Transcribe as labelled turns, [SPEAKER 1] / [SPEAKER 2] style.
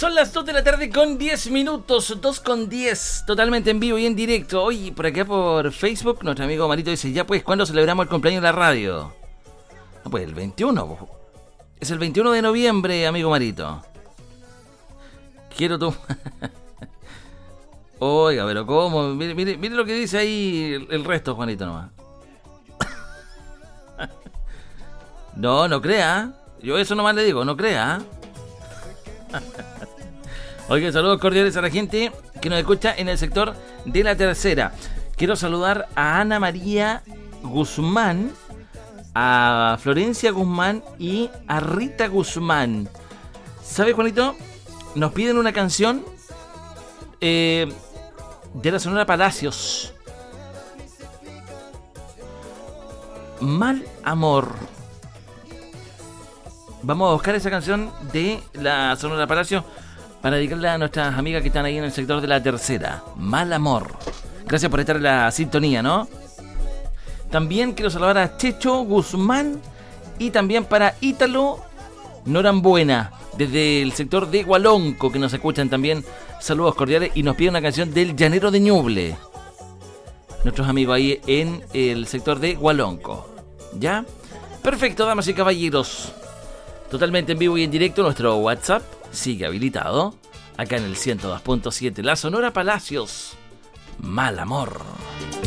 [SPEAKER 1] Son las 2 de la tarde con 10 minutos, 2 con 10, totalmente en vivo y en directo. Hoy por acá por Facebook, nuestro amigo Marito dice, ya pues, ¿cuándo celebramos el cumpleaños de la radio? No, pues el 21, es el 21 de noviembre, amigo Marito. Quiero tu... Oiga, pero ¿cómo? Mire lo que dice ahí el resto, Juanito, nomás. No crea. Yo eso nomás le digo, no crea. Oiga, saludos cordiales a la gente que nos escucha en el sector de La Tercera. Quiero saludar a Ana María Guzmán, a Florencia Guzmán y a Rita Guzmán. ¿Sabe, Juanito? Nos piden una canción de la Sonora Palacios. Mal Amor. Vamos a buscar esa canción de la Sonora Palacios para dedicarla a nuestras amigas que están ahí en el sector de La Tercera. Mal Amor. Gracias por estar en la sintonía, ¿no? También quiero saludar a Checho Guzmán y también para Ítalo Norambuena, desde el sector de Hualonco, que nos escuchan también. Saludos cordiales y nos piden una canción del Llanero de Ñuble. Nuestros amigos ahí en el sector de Hualonco. ¿Ya? Perfecto, damas y caballeros. Totalmente en vivo y en directo, nuestro WhatsApp sigue habilitado. Acá en el 102.7, la Sonora Palacios. Mal Amor.